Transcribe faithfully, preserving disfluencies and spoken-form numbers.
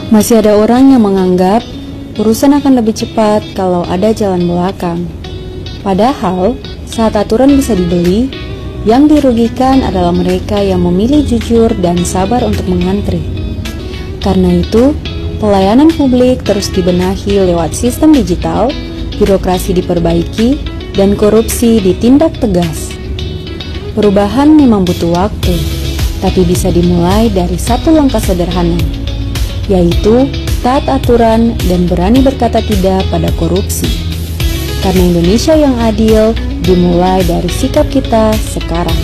Masih ada orang yang menganggap urusan akan lebih cepat kalau ada jalan belakang. Padahal, saat aturan bisa dibeli, yang dirugikan adalah mereka yang memilih jujur dan sabar untuk mengantri. Karena itu, pelayanan publik terus dibenahi lewat sistem digital, birokrasi diperbaiki, dan korupsi ditindak tegas. Perubahan memang butuh waktu, tapi bisa dimulai dari satu langkah sederhana, yaitu taat aturan dan berani berkata tidak pada korupsi. Karena Indonesia yang adil dimulai dari sikap kita sekarang.